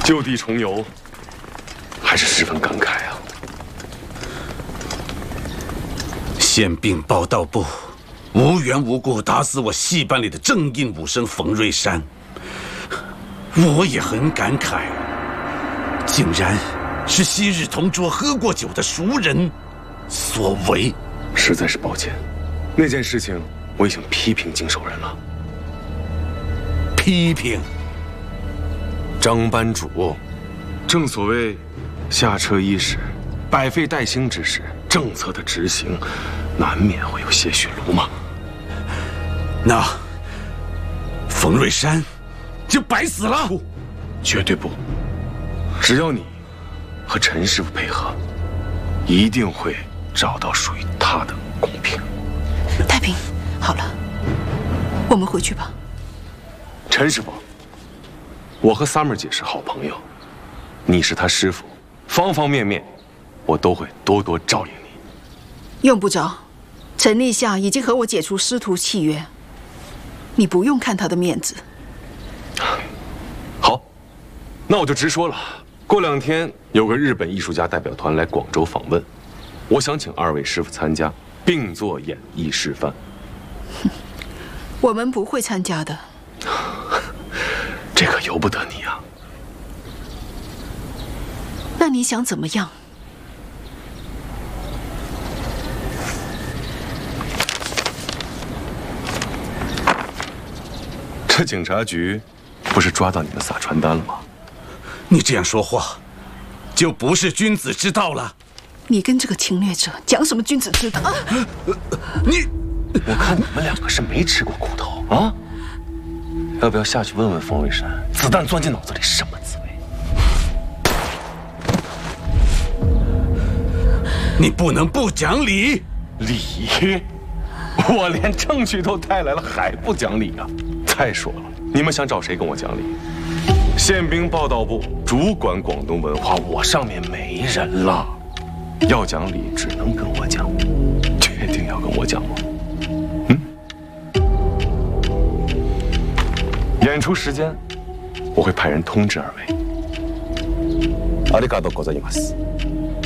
就地重游，还是十分感慨啊。 宪兵报道部无缘无故打死我戏班里的正印武生冯瑞山，我也很感慨，竟然是昔日同桌喝过酒的熟人所为。 实在是抱歉，那件事情我已经批评经手人了。 批评张班主，正所谓下车伊始，百废待兴之时，政策的执行难免会有些许鲁莽。 那冯瑞山就白死了？ 不，绝对不。只要你和陈师傅配合，一定会找到属于他的公平。 太平，好了，我们回去吧。 陈师傅，我和 Summer 姐是好朋友，你是她师傅，方方面面我都会多多照应你。 用不着，陈立夏已经和我解除师徒契约，你不用看他的面子。 好，那我就直说了。过2天有个日本艺术家代表团来广州访问，我想请2位师傅参加，并做演艺示范。 我们不会参加的。 这可由不得你啊。 那你想怎么样？ 这警察局不是抓到你们撒传单了吗？ 你这样说话，就不是君子之道了。 你跟这个侵略者讲什么君子之道？ 你， 我看你们2个是没吃过苦头啊！要不要下去问问冯瑞山，子弹钻进脑子里什么滋味？ 你不能不讲理。 理？我连证据都带来了，还不讲理啊？再说了，你们想找谁跟我讲理？宪兵报道部主管广东文化，我上面没人了，要讲理只能跟我讲。确定要跟我讲吗？演出时间，我会派人通知2位。ありがとうございます。